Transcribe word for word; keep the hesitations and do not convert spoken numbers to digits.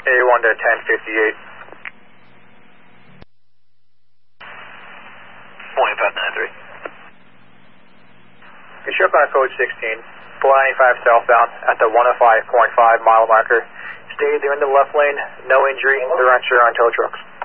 A one to ten fifty-eight. Morning, five nine three. Good ship on code sixteen. four ninety-five southbound at the one oh five point five mile marker. Stay there in the left lane. No injury. They're unsure on tow trucks.